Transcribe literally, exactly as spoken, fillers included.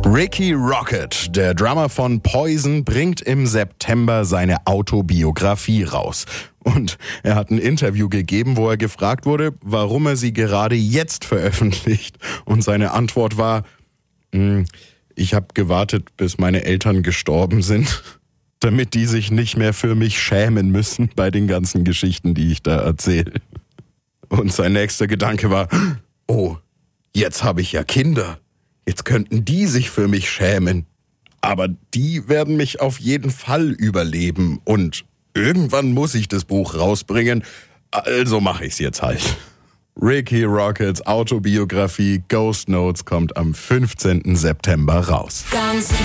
Ricky Rocket, der Drummer von Poison, bringt im September seine Autobiografie raus. Und er hat ein Interview gegeben, wo er gefragt wurde, warum er sie gerade jetzt veröffentlicht. Und seine Antwort war, ich habe gewartet, bis meine Eltern gestorben sind, damit die sich nicht mehr für mich schämen müssen bei den ganzen Geschichten, die ich da erzähle. Und sein nächster Gedanke war, oh, jetzt habe ich ja Kinder. Jetzt könnten die sich für mich schämen. Aber die werden mich auf jeden Fall überleben. Und irgendwann muss ich das Buch rausbringen. Also mache ich's jetzt halt. Ricky Rockets Autobiografie Ghost Notes kommt am fünfzehnten September raus. Ganz